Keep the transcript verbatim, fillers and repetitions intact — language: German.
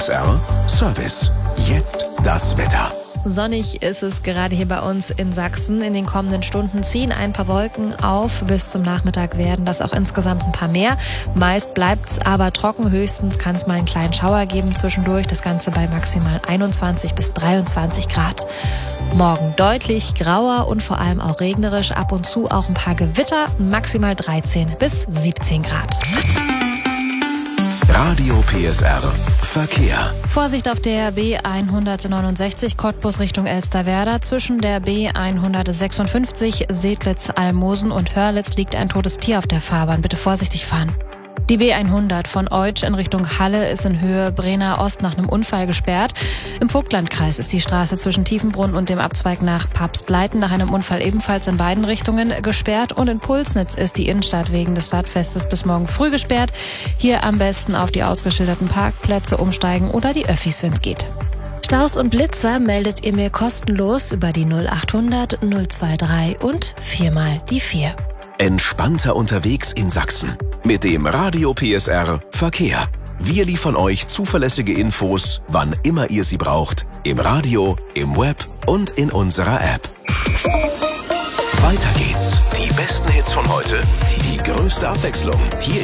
S R Service. Jetzt das Wetter. Sonnig ist es gerade hier bei uns in Sachsen. In den kommenden Stunden ziehen ein paar Wolken auf. Bis zum Nachmittag werden das auch insgesamt ein paar mehr. Meist bleibt's aber trocken. Höchstens kann es mal einen kleinen Schauer geben zwischendurch. Das Ganze bei maximal einundzwanzig bis dreiundzwanzig Grad. Morgen deutlich grauer und vor allem auch regnerisch. Ab und zu auch ein paar Gewitter. Maximal dreizehn bis siebzehn Grad. Radio P S R Verkehr. Vorsicht auf der B hundertneunundsechzig Cottbus Richtung Elsterwerda. Zwischen der B hundertsechsundfünfzig Sedlitz-Almosen und Hörlitz liegt ein totes Tier auf der Fahrbahn. Bitte vorsichtig fahren. Die B hundert von Eutsch in Richtung Halle ist in Höhe Brenner Ost nach einem Unfall gesperrt. Im Vogtlandkreis ist die Straße zwischen Tiefenbrunn und dem Abzweig nach Papstleiten nach einem Unfall ebenfalls in beiden Richtungen gesperrt. Und in Pulsnitz ist die Innenstadt wegen des Stadtfestes bis morgen früh gesperrt. Hier am besten auf die ausgeschilderten Parkplätze umsteigen oder die Öffis, wenn es geht. Staus und Blitzer meldet ihr mir kostenlos über die null achthundert null dreiundzwanzig und viermal die vier. Entspannter unterwegs in Sachsen. Mit dem Radio P S R Verkehr. Wir liefern euch zuverlässige Infos, wann immer ihr sie braucht. Im Radio, im Web und in unserer App. Weiter geht's. Die besten Hits von heute. Die größte Abwechslung. Hier